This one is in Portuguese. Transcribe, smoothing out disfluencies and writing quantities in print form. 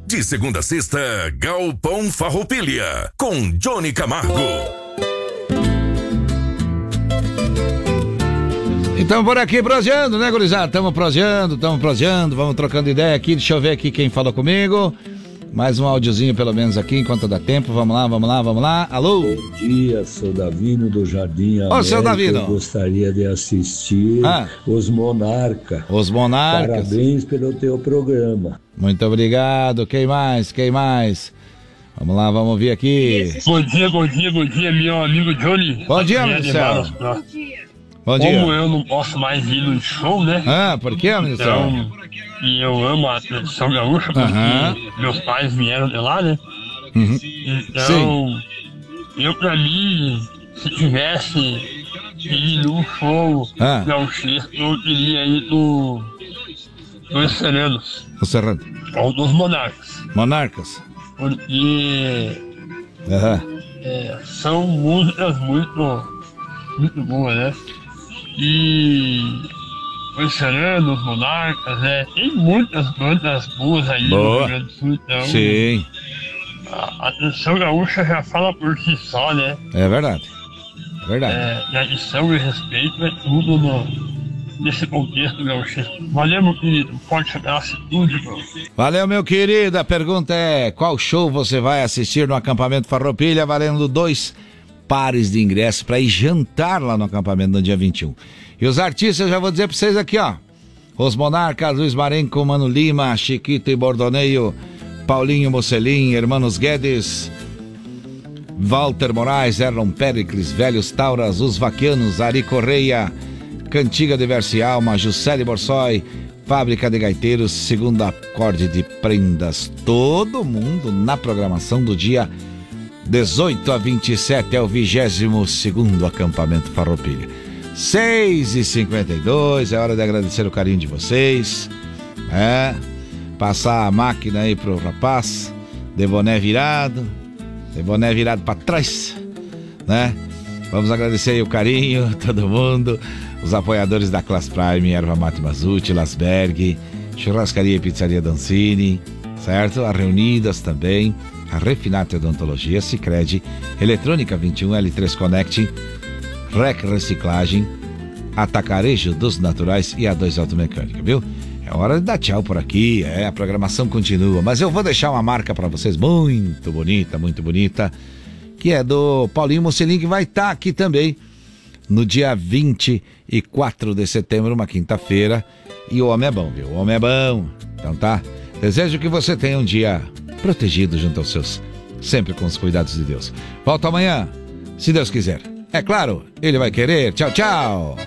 De segunda a sexta, Galpão Farroupilha, com Johnny Camargo. Então por aqui proseando, né, gurizada? Estamos proseando, vamos trocando ideia aqui. Deixa eu ver aqui quem falou comigo. Mais um áudiozinho pelo menos aqui, enquanto dá tempo. Vamos lá. Alô? Bom dia, sou Davino do Jardim América. Ô, seu Davino. Eu gostaria de assistir Os Monarca. Os Monarcas. Parabéns pelo teu programa. Muito obrigado. Quem mais? Vamos lá, vamos ouvir aqui. Bom dia, meu amigo Johnny. Bom dia, Marcelo. Bom dia. Como eu não posso mais ir no show, né? Por que, Marcelo? Então, e eu amo a tradição gaúcha, porque meus pais vieram de lá, né? Então, eu pra mim, se tivesse ido num show gauchesco, eu iria ir dos Serranos. Os Serranos. Ou dos Monarcas. Porque são músicas muito boas, né? E os Serranos, os Monarcas, né? Tem muitas bandas boas aí no Rio Grande do Sul, então. Sim. A tradição gaúcha já fala por si só, né? É verdade. Tradição e respeito é tudo nesse contexto gaúcho. Valeu, meu querido. Um forte abraço e tudo de bom. Valeu, meu querido. A pergunta é: qual show você vai assistir no acampamento Farroupilha, valendo 2 pares de ingressos para ir jantar lá no acampamento no dia 21. E os artistas, eu já vou dizer para vocês aqui, ó. Os Monarcas, Luiz Marenco, Mano Lima, Chiquito e Bordoneio, Paulinho Mocelin, Hermanos Guedes, Walter Moraes, Erlon Pericles, Velhos Tauras, Os Vaquianos, Ari Correia, Cantiga de Verse Alma, Juscelie Borsoi, Fábrica de Gaiteiros, Segundo Acorde de Prendas. Todo mundo na programação do dia 18 a 27 é o 22º acampamento Farroupilha. 6h52, é hora de agradecer o carinho de vocês. Passar a máquina aí pro rapaz, de boné virado pra trás, né? Vamos agradecer aí o carinho, todo mundo, os apoiadores da Class Prime, Erva Mate Mazuti, Lasberg, Churrascaria e Pizzaria Dancini, certo? A Reunidas também, a Refinate Odontologia, Sicredi, Eletrônica 21, L3 Connect, Rec Reciclagem, Atacarejo dos Naturais e A2 Automecânica, viu? É hora de dar tchau por aqui, a programação continua, mas eu vou deixar uma marca para vocês muito bonita, que é do Paulinho Mocelin, que vai estar aqui também no dia 24 de setembro, uma quinta-feira, e o homem é bom, viu? O homem é bom, então tá? Desejo que você tenha um dia protegido junto aos seus, sempre com os cuidados de Deus. Volto amanhã, se Deus quiser. É claro, Ele vai querer. Tchau, tchau.